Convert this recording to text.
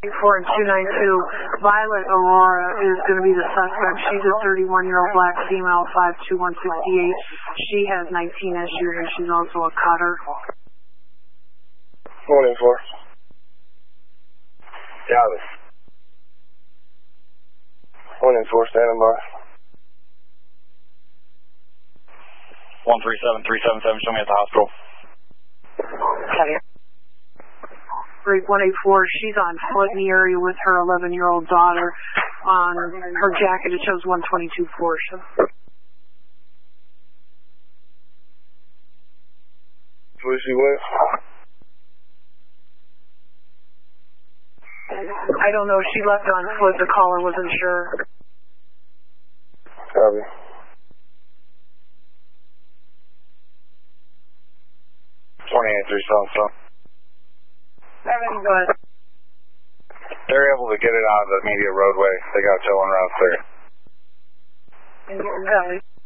4 and 292. Violet Aurora is going to be the suspect. She's a 31-year-old black female, 5'2", 168. She has 19 issues, and she's also a cutter. 1 and 4. Copy. 1 and 4, standing by. 137377, show me at the hospital. Okay. Break 184, she's on foot in the area with her 11-year-old daughter. On her jacket, it shows 122 Porsche. Where she went? I don't know. She left on foot. The caller wasn't sure. Copy. So. Go ahead. They're able to get it out of the media roadway. They got towing routes there. In Valley.